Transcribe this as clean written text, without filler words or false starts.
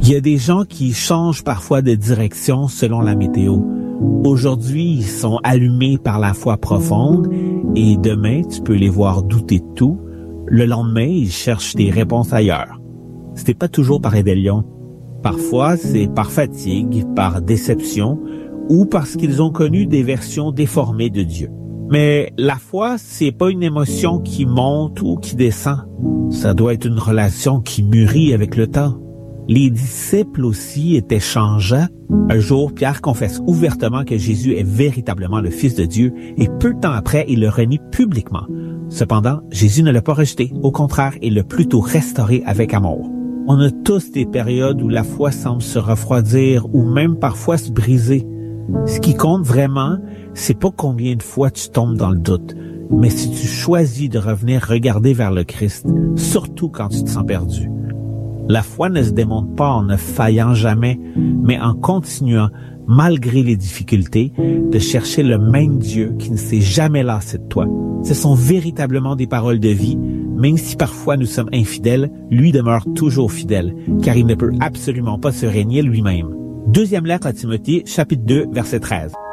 Il y a des gens qui changent parfois de direction selon la météo. Aujourd'hui, ils sont allumés par la foi profonde et demain, tu peux les voir douter de tout. Le lendemain, ils cherchent des réponses ailleurs. C'était pas toujours par rébellion. Parfois, c'est par fatigue, par déception ou parce qu'ils ont connu des versions déformées de Dieu. Mais la foi, c'est pas une émotion qui monte ou qui descend. Ça doit être une relation qui mûrit avec le temps. Les disciples aussi étaient changeants. Un jour, Pierre confesse ouvertement que Jésus est véritablement le Fils de Dieu et peu de temps après, il le renie publiquement. Cependant, Jésus ne l'a pas rejeté. Au contraire, il l'a plutôt restauré avec amour. On a tous des périodes où la foi semble se refroidir ou même parfois se briser. Ce qui compte vraiment, c'est pas combien de fois tu tombes dans le doute, mais si tu choisis de revenir regarder vers le Christ, surtout quand tu te sens perdu. La foi ne se démontre pas en ne faillant jamais, mais en continuant, malgré les difficultés, de chercher le même Dieu qui ne s'est jamais lassé de toi. Ce sont véritablement des paroles de vie, même si parfois nous sommes infidèles, lui demeure toujours fidèle, car il ne peut absolument pas se régner lui-même. Deuxième lettre à Timothée, chapitre 2, verset 13.